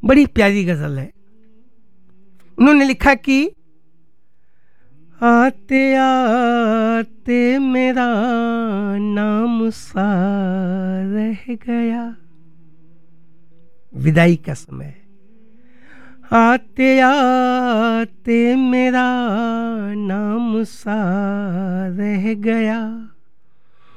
बड़ी प्यारी गजल है। उन्होंने लिखा कि आते आते मेरा नाम सा रह गया, विदाई का समय। आते आते मेरा नाम सा रह गया,